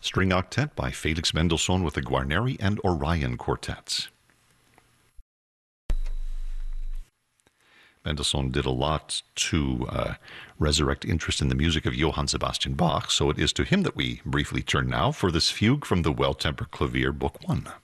String Octet by Felix Mendelssohn with the Guarneri and Orion Quartets. Mendelssohn did a lot to resurrect interest in the music of Johann Sebastian Bach, so it is to him that we briefly turn now for this fugue from the Well-Tempered Clavier, Book 1.